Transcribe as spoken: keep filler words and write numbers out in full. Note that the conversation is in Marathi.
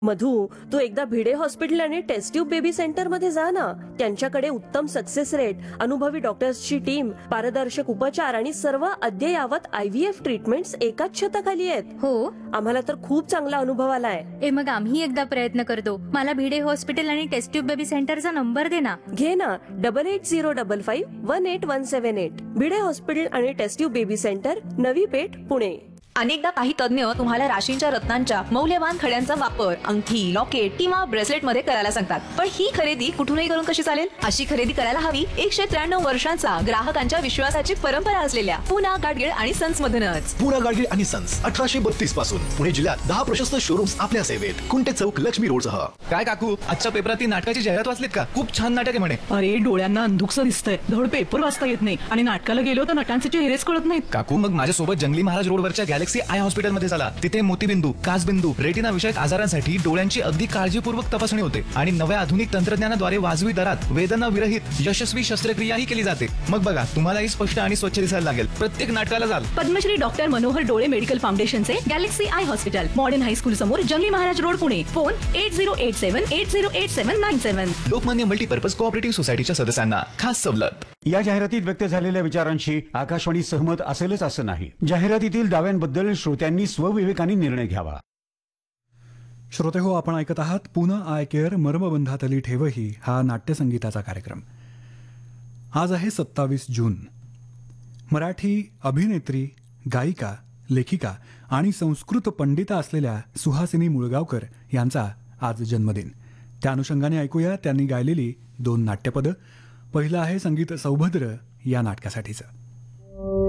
मधु, तू एकदा भिडे हॉस्पिटल आणि टेस्ट ट्यूब बेबी सेंटर मध्ये जा ना. त्यांच्याकडे उत्तम सक्सेस रेट, अनुभवी डॉक्टर्सची टीम, पारदर्शक उपचार आणि सर्व अद्ययावत आय व्ही एफ ट्रीटमेंट्स एकाच छताखाली आहेत. हो, आम्हाला तर खूप चांगला अनुभव आलाय. ए मग आम्ही एकदा प्रयत्न करतो. मला भिडे हॉस्पिटल आणि टेस्ट ट्यूब बेबी सेंटरचा नंबर दे ना. घे ना, double eight zero double five one eight one seven eight. Bhide hospital आणि taste tube baby centre, Navi Peth, Pune. अनेकदा काही तज्ञ तुम्हाला राशींच्या रत्नांच्या मौल्यवान खड्यांचा वापर अंगठी, लॉकेट किंवा ब्रेसलेट मध्ये करायला सांगतात. पण ही खरेदी कुठूनही करून कशी चालेल? अशी खरेदी करायला हवी एकशे त्र्याण्णव वर्षांचा ग्राहकांच्या विश्वासाची परंपरा असलेल्या पुना गाडगीळ आणि सन्स मधूनच. पुना गाडगीळ आणि सन्स अठराशे बत्तीस पासून पुणे जिल्ह्यात दहा प्रशस्त शोरूम्स आपल्या सेवेत. कुंटे चौक, लक्ष्मी रोड सह. काय काकू, आजच्या पेपरात ती नाटकाची जाहिरात वाचलीत का? खूप छान नाटक आहे म्हणे. अरे डोळ्यांना अंधुकसं दिसतंय, धड पेपर वाचता येत नाही आणि नाटकाला गेलो तर नटांचे चेहरेच कळत नाहीत. काकू, मग माझ्यासोबत जंगली महाराज रोडवरच्या गॅलेक्सी आय हॉस्पिटल मध्ये झाला. तिथे मोतीबिंदू, काचबिंदू, रेटिना विषयक आजारांसाठी डोळ्यांची अगदी काळजीपूर्वक तपासणी होते आणि नव्या आधुनिक तंत्रज्ञानाद्वारे वाजवी दरात वेदना विरहित यशस्वी शस्त्रक्रियाही केली जाते. मग बघा, तुम्हालाही स्पष्ट आणि स्वच्छ दिसायला लागेल. प्रत्येक नाटकाला जाल. पद्मश्री डॉक्टर मनोहर डोळे मेडिकल फाउंडेशनचे Galaxy I hospital, modern high school समोर, जंगली Maharaj road, Pune. Phone at zero eight seven eight zero eight seven nine seven. Lokmanya multipurpose cooperative सोसायटीच्या सदस्यांना खास सवलत. या जाहिरातीत व्यक्त झालेल्या विचारांशी आकाशवाणी सहमत असेलच असं नाही. जाहिरातीतील दाव्यांबद्दल श्रोत्यांनी स्वविवेकाने निर्णय घ्यावा. श्रोते हो, आपण ऐकत आहात पुना आय केअर मर्मबंधातली ठेवही हा नाट्यसंगीताचा कार्यक्रम. आज आहे सत्तावीस जून. मराठी अभिनेत्री, गायिका, लेखिका आणि संस्कृत पंडिता असलेल्या सुहासिनी मुळगावकर यांचा आज जन्मदिन. त्या अनुषंगाने ऐकूया त्यांनी गायलेली दोन नाट्यपदं. पहिलं आहे संगीत सौभद्र या नाटकासाठीचं.